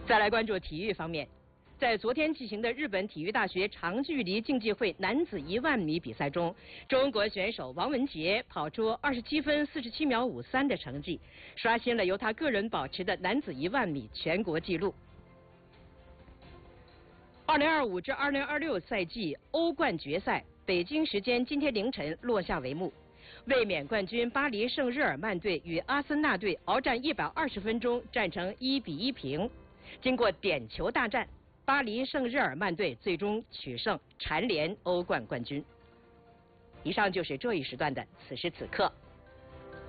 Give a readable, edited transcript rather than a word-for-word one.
再来关注体育方面，在昨天进行的日本体育大学长距离竞技会男子10000米比赛中，中国选手王文杰跑出27分47秒53的成绩，刷新了由他个人保持的男子10000米全国纪录。2025至2026赛季欧冠决赛，北京时间今天凌晨落下帷幕。卫冕冠军巴黎圣日耳曼队与阿森纳队鏖战120分钟，战成1-1平。经过点球大战，巴黎圣日耳曼队最终取胜，蝉联欧冠冠军。以上就是这一时段的此时此刻。